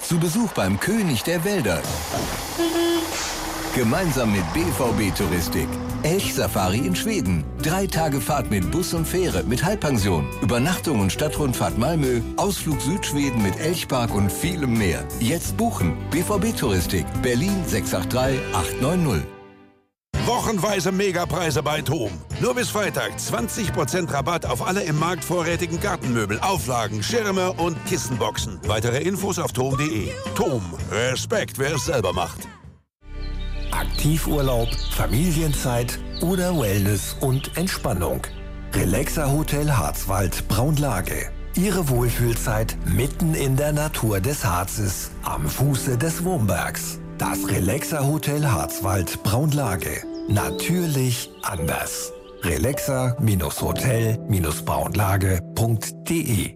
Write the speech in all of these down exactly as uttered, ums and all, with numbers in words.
Zu Besuch beim König der Wälder. Gemeinsam mit B V B Touristik. Elchsafari in Schweden. Drei Tage Fahrt mit Bus und Fähre mit Halbpension. Übernachtung und Stadtrundfahrt Malmö. Ausflug Südschweden mit Elchpark und vielem mehr. Jetzt buchen. B V B Touristik. Berlin sechs acht drei acht neun null. Wochenweise Megapreise bei TOM. Nur bis Freitag zwanzig Prozent Rabatt auf alle im Markt vorrätigen Gartenmöbel, Auflagen, Schirme und Kissenboxen. Weitere Infos auf tom punkt de. TOM. Respekt, wer es selber macht. Aktivurlaub, Familienzeit oder Wellness und Entspannung. Relaxa Hotel Harzwald Braunlage. Ihre Wohlfühlzeit mitten in der Natur des Harzes am Fuße des Wurmbergs. Das Relaxa Hotel Harzwald Braunlage. Natürlich anders. relaxa Hotel Braunlage punkt de.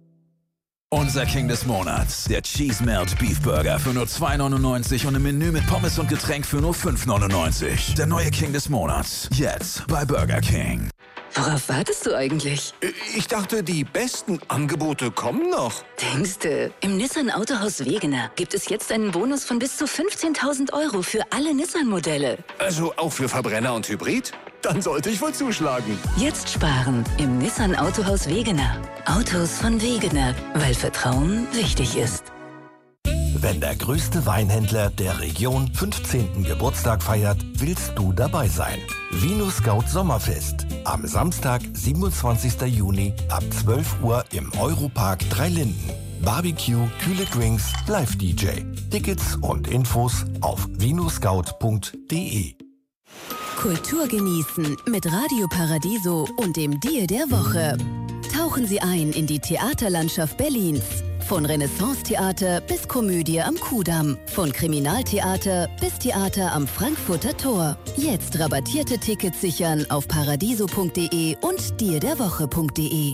Unser King des Monats, der Cheese Melt Beef Burger für nur zwei neunundneunzig und im Menü mit Pommes und Getränk für nur fünf neunundneunzig. Der neue King des Monats, jetzt bei Burger King. Worauf wartest du eigentlich? Ich dachte, die besten Angebote kommen noch. Denkste, im Nissan Autohaus Wegener gibt es jetzt einen Bonus von bis zu fünfzehntausend Euro für alle Nissan-Modelle. Also auch für Verbrenner und Hybrid? Dann sollte ich wohl zuschlagen. Jetzt sparen im Nissan Autohaus Wegener. Autos von Wegener, weil Vertrauen wichtig ist. Wenn der größte Weinhändler der Region fünfzehnten Geburtstag feiert, willst du dabei sein. Vino Scout Sommerfest. Am Samstag, siebenundzwanzigsten Juni ab zwölf Uhr im Europark Dreilinden. Barbecue, kühle Drinks, Live-D J. Tickets und Infos auf vinoscout punkt de. Kultur genießen mit Radio Paradiso und dem Deal der Woche. Tauchen Sie ein in die Theaterlandschaft Berlins. Von Renaissance-Theater bis Komödie am Kudamm. Von Kriminaltheater bis Theater am Frankfurter Tor. Jetzt rabattierte Tickets sichern auf paradiso punkt de und deal der woche punkt de.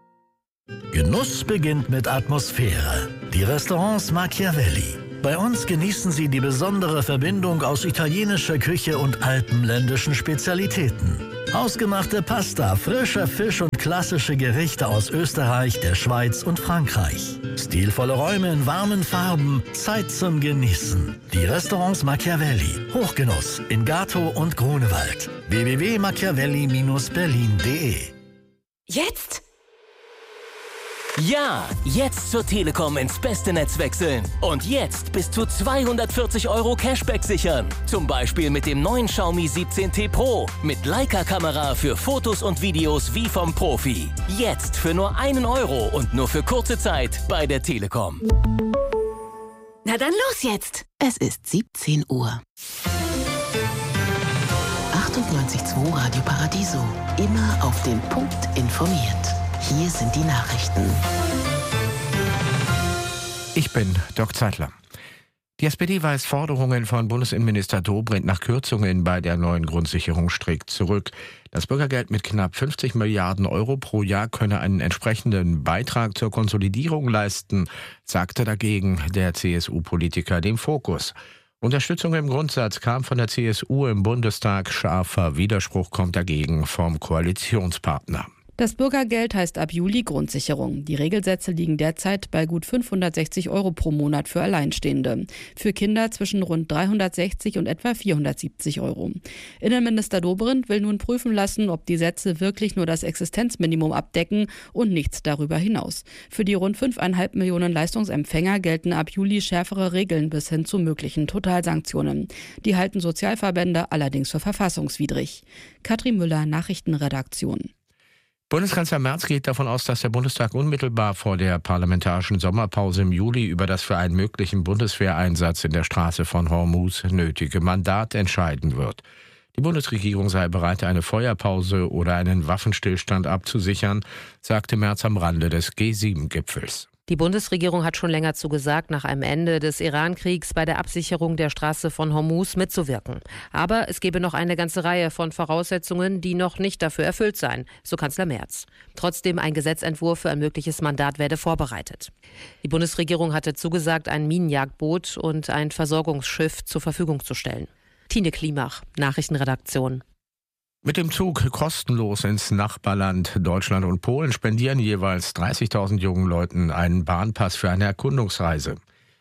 Genuss beginnt mit Atmosphäre. Die Restaurants Machiavelli. Bei uns genießen Sie die besondere Verbindung aus italienischer Küche und alpenländischen Spezialitäten. Hausgemachte Pasta, frischer Fisch und klassische Gerichte aus Österreich, der Schweiz und Frankreich. Stilvolle Räume in warmen Farben, Zeit zum Genießen. Die Restaurants Machiavelli. Hochgenuss in Gatow und Grunewald. w w w punkt machiavelli Bindestrich berlin punkt de. Jetzt? Ja, jetzt zur Telekom ins beste Netz wechseln. Und jetzt bis zu zweihundertvierzig Euro Cashback sichern. Zum Beispiel mit dem neuen Xiaomi siebzehn T Pro. Mit Leica-Kamera für Fotos und Videos wie vom Profi. Jetzt für nur einen Euro und nur für kurze Zeit bei der Telekom. Na dann los jetzt! Es ist siebzehn Uhr. achtundneunzig Komma zwei Radio Paradiso. Immer auf den Punkt informiert. Hier sind die Nachrichten. Ich bin Dirk Zeitler. Die S P D weist Forderungen von Bundesinnenminister Dobrindt nach Kürzungen bei der neuen Grundsicherung strikt zurück. Das Bürgergeld mit knapp fünfzig Milliarden Euro pro Jahr könne einen entsprechenden Beitrag zur Konsolidierung leisten, sagte dagegen der C S U-Politiker dem Fokus. Unterstützung im Grundsatz kam von der C S U im Bundestag, scharfer Widerspruch kommt dagegen vom Koalitionspartner. Das Bürgergeld heißt ab Juli Grundsicherung. Die Regelsätze liegen derzeit bei gut fünfhundertsechzig Euro pro Monat für Alleinstehende. Für Kinder zwischen rund dreihundertsechzig und etwa vierhundertsiebzig Euro. Innenminister Dobrindt will nun prüfen lassen, ob die Sätze wirklich nur das Existenzminimum abdecken und nichts darüber hinaus. Für die rund fünfeinhalb Millionen Leistungsempfänger gelten ab Juli schärfere Regeln bis hin zu möglichen Totalsanktionen. Die halten Sozialverbände allerdings für verfassungswidrig. Katrin Müller, Nachrichtenredaktion. Bundeskanzler Merz geht davon aus, dass der Bundestag unmittelbar vor der parlamentarischen Sommerpause im Juli über das für einen möglichen Bundeswehreinsatz in der Straße von Hormuz nötige Mandat entscheiden wird. Die Bundesregierung sei bereit, eine Feuerpause oder einen Waffenstillstand abzusichern, sagte Merz am Rande des G sieben Gipfels. Die Bundesregierung hat schon länger zugesagt, nach einem Ende des Iran-Kriegs bei der Absicherung der Straße von Hormuz mitzuwirken. Aber es gebe noch eine ganze Reihe von Voraussetzungen, die noch nicht dafür erfüllt seien, so Kanzler Merz. Trotzdem ein Gesetzentwurf für ein mögliches Mandat werde vorbereitet. Die Bundesregierung hatte zugesagt, ein Minenjagdboot und ein Versorgungsschiff zur Verfügung zu stellen. Tine Klimach, Nachrichtenredaktion. Mit dem Zug kostenlos ins Nachbarland Deutschland und Polen spendieren jeweils dreißigtausend jungen Leuten einen Bahnpass für eine Erkundungsreise.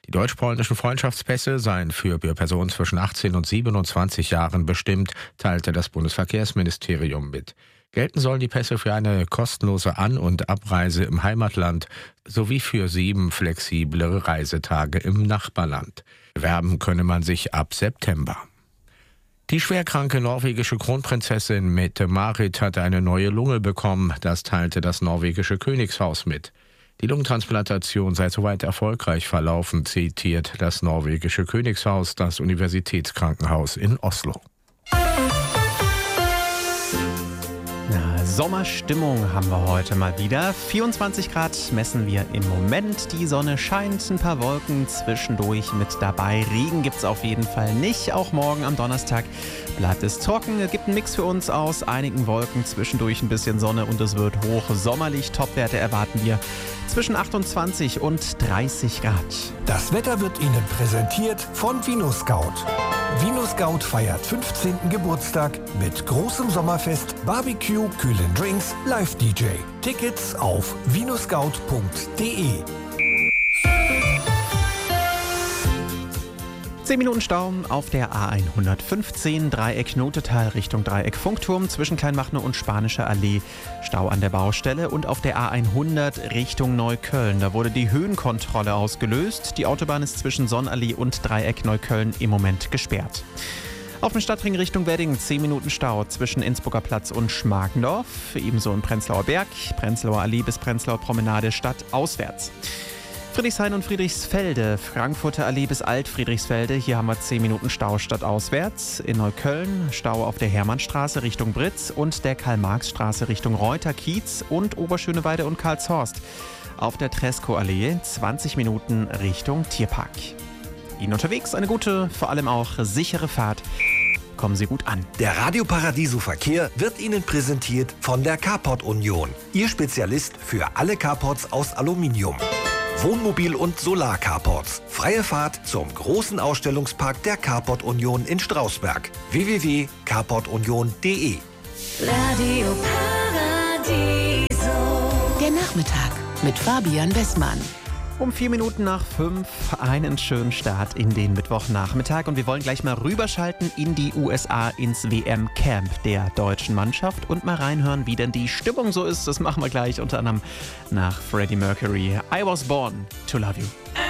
Die deutsch-polnischen Freundschaftspässe seien für Personen zwischen achtzehn und siebenundzwanzig Jahren bestimmt, teilte das Bundesverkehrsministerium mit. Gelten sollen die Pässe für eine kostenlose An- und Abreise im Heimatland sowie für sieben flexiblere Reisetage im Nachbarland. Bewerben könne man sich ab September. Die schwerkranke norwegische Kronprinzessin Mette-Marit hatte eine neue Lunge bekommen, das teilte das norwegische Königshaus mit. Die Lungentransplantation sei soweit erfolgreich verlaufen, zitiert das norwegische Königshaus das Universitätskrankenhaus in Oslo. Na, Sommerstimmung haben wir heute mal wieder. vierundzwanzig Grad messen wir im Moment. Die Sonne scheint, ein paar Wolken zwischendurch mit dabei. Regen gibt es auf jeden Fall nicht. Auch morgen am Donnerstag bleibt es trocken. Es gibt einen Mix für uns aus einigen Wolken, zwischendurch ein bisschen Sonne und es wird hoch sommerlich. Topwerte erwarten wir zwischen achtundzwanzig und dreißig Grad. Das Wetter wird Ihnen präsentiert von VinoScout. VinoScout feiert fünfzehnten Geburtstag mit großem Sommerfest, Barbecue, kühlen Drinks, Live-D J. Tickets auf vinoscout punkt de. zehn Minuten Stau auf der A hundertfünfzehn, Dreieck Notetal Richtung Dreieck Funkturm zwischen Kleinmachnow und Spanischer Allee. Stau an der Baustelle und auf der A hundert Richtung Neukölln. Da wurde die Höhenkontrolle ausgelöst. Die Autobahn ist zwischen Sonnallee und Dreieck Neukölln im Moment gesperrt. Auf dem Stadtring Richtung Wedding zehn Minuten Stau zwischen Innsbrucker Platz und Schmarkendorf. Ebenso in Prenzlauer Berg, Prenzlauer Allee bis Prenzlauer Promenade stadtauswärts. Friedrichshain und Friedrichsfelde, Frankfurter Allee bis Alt-Friedrichsfelde. Hier haben wir zehn Minuten Stau stadtauswärts. In Neukölln Stau auf der Hermannstraße Richtung Britz und der Karl-Marx-Straße Richtung Reuter-Kiez und Oberschöneweide und Karlshorst. Auf der Tresco-Allee zwanzig Minuten Richtung Tierpark. Ihnen unterwegs eine gute, vor allem auch sichere Fahrt. Kommen Sie gut an. Der Radio Paradiso Verkehr wird Ihnen präsentiert von der Carport Union. Ihr Spezialist für alle Carports aus Aluminium. Wohnmobil- und Solar-Carports. Freie Fahrt zum großen Ausstellungspark der Carport Union in Strausberg. w w w punkt carport union punkt de. Radio Paradiso. Der Nachmittag mit Fabian Westmann. Um vier Minuten nach fünf einen schönen Start in den Mittwochnachmittag und wir wollen gleich mal rüberschalten in die U S A ins W M-Camp der deutschen Mannschaft und mal reinhören, wie denn die Stimmung so ist. Das machen wir gleich unter anderem nach Freddie Mercury. I was born to love you.